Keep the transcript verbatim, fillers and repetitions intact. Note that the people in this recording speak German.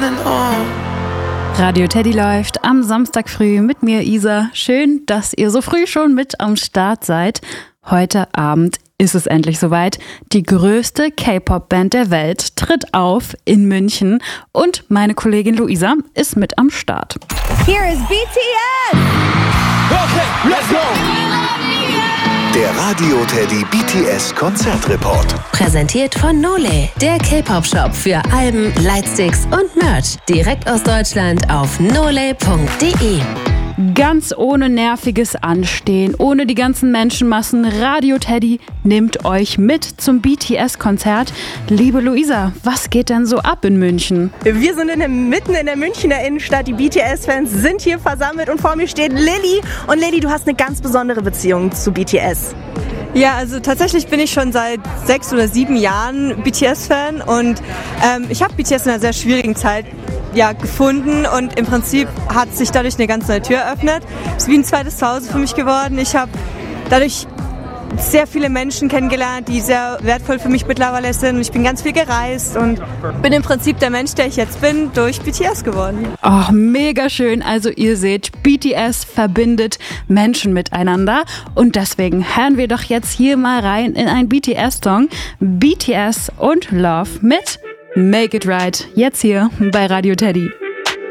and on. Radio Teddy läuft am Samstag früh mit mir, Isa. Schön, dass ihr so früh schon mit am Start seid. Heute Abend ist es endlich soweit. Die größte K-Pop-Band der Welt tritt auf in München und meine Kollegin Luisa ist mit am Start. Here is B T S! Okay, let's go! Der Radio Teddy B T S Konzertreport. Präsentiert von Nole, der K-Pop-Shop für Alben, Lightsticks und Merch. Direkt aus Deutschland auf nole punkt de. Ganz ohne nerviges Anstehen, ohne die ganzen Menschenmassen. Radio Teddy nimmt euch mit zum B T S-Konzert. Liebe Luisa, was geht denn so ab in München? Wir sind in der, mitten in der Münchner Innenstadt. Die B T S-Fans sind hier versammelt und vor mir steht Lilly. Und Lilly, du hast eine ganz besondere Beziehung zu B T S. Ja, also tatsächlich bin ich schon seit sechs oder sieben Jahren B T S-Fan und ähm, ich habe B T S in einer sehr schwierigen Zeit ja, gefunden und im Prinzip hat sich dadurch eine ganz neue Tür eröffnet. Es ist wie ein zweites Zuhause für mich geworden. Ich habe dadurch sehr viele Menschen kennengelernt, die sehr wertvoll für mich mittlerweile sind. Ich bin ganz viel gereist und bin im Prinzip der Mensch, der ich jetzt bin, durch B T S geworden. Oh, mega schön. Also ihr seht, B T S verbindet Menschen miteinander und deswegen hören wir doch jetzt hier mal rein in einen B T S-Song. B T S und Love mit Make It Right. Jetzt hier bei Radio Teddy.